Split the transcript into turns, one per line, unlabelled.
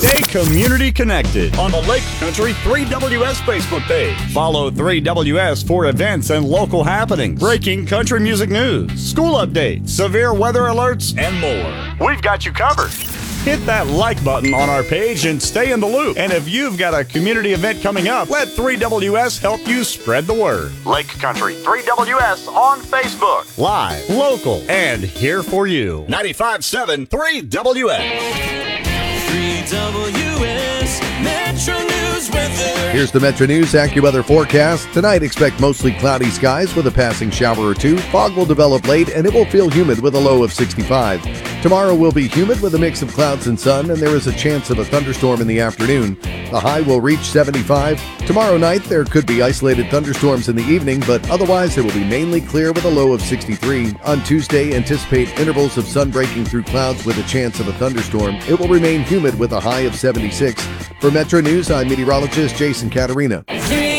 Stay community connected on the Lake Country 3WS Facebook page. Follow 3WS for events and local happenings, breaking country music news, school updates, severe weather alerts, and more. We've got you covered. Hit that like button on our page and stay in the loop. And if you've got a community event coming up, let 3WS help you spread the word. Lake Country 3WS on Facebook. Live, local, and here for you. 95.7 3WS.
3WS Metro News weather.
Here's the Metro News AccuWeather forecast. Tonight, expect mostly cloudy skies with a passing shower or two. Fog will develop late, and it will feel humid with a low of 65. Tomorrow will be humid with a mix of clouds and sun, and there is a chance of a thunderstorm in the afternoon. The high will reach 75. Tomorrow night, there could be isolated thunderstorms in the evening, but otherwise it will be mainly clear with a low of 63. On Tuesday, anticipate intervals of sun breaking through clouds with a chance of a thunderstorm. It will remain humid with a high of 76. For Metro News, I'm meteorologist Jason Caterina.